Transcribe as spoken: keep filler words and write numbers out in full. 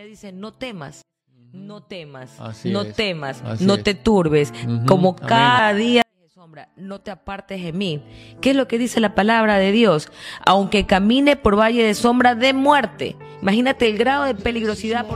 dice, no temas, no temas, Así no es, temas, así no es. te turbes, Ujú, como amén. cada día de sombra, no te apartes de mí. ¿Qué es lo que dice la palabra de Dios? Aunque camine por valle de sombra de muerte. Imagínate el grado de peligrosidad. Por